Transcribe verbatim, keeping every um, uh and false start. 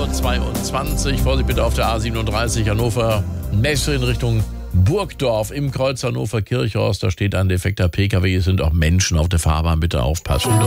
Uhr zweiundzwanzig. Vorsicht bitte auf der A siebenunddreißig Hannover Messe in Richtung Burgdorf im Kreuz Hannover Kirchhorst. Da steht ein defekter P K W. Es sind auch Menschen auf der Fahrbahn. Bitte aufpassen.